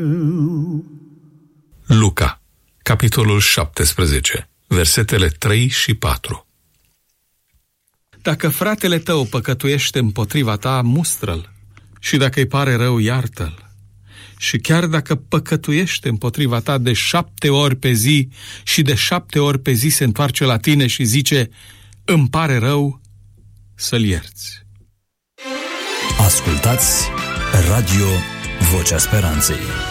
Luca, capitolul 17, versetele 3 și 4. Dacă fratele tău păcătuiește împotriva ta, mustră-l, și dacă îi pare rău, iartă-l. Și chiar dacă păcătuiește împotriva ta de 7 ori pe zi și de 7 ori pe zi se întoarce la tine și zice, îmi pare rău, să-l ierți. Ascultați Radio Vocea Speranței.